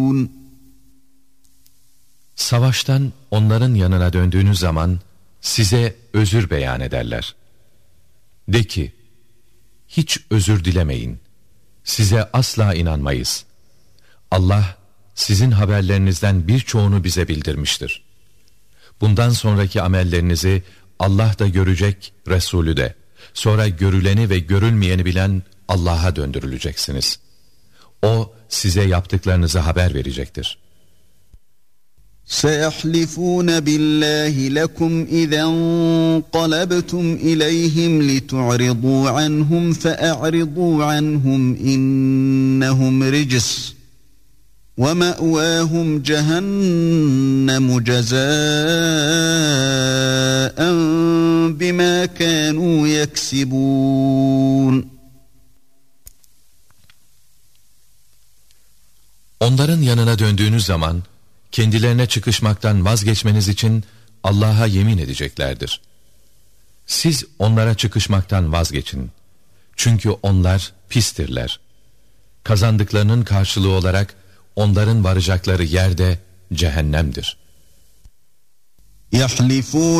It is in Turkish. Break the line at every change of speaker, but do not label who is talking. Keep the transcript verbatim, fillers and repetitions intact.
Savaştan onların yanına döndüğünüz zaman size özür beyan ederler. De ki, hiç özür dilemeyin. Size asla inanmayız. Allah sizin haberlerinizden birçoğunu bize bildirmiştir. Bundan sonraki amellerinizi Allah da görecek, Resulü de. Sonra görüleni ve görülmeyeni bilen Allah'a döndürüleceksiniz. O size yaptıklarınızı haber verecektir.
سَيَحْلِفُونَ بِاللّٰهِ لَكُمْ اِذَا انْقَلَبْتُمْ اِلَيْهِمْ لِتُعْرِضُوا عَنْهُمْ فَأَعْرِضُوا عَنْهُمْ اِنَّهُمْ رِجْسٌ وَمَأْوَاهُمْ جَهَنَّمُ جَزَاءً بِمَا كَانُوا يَكْسِبُونَ.
Onların yanına döndüğünüz zaman kendilerine çıkışmaktan vazgeçmeniz için Allah'a yemin edeceklerdir. Siz onlara çıkışmaktan vazgeçin. Çünkü onlar pistirler. Kazandıklarının karşılığı olarak onların varacakları yer de cehennemdir.
يَحْلِفُونَ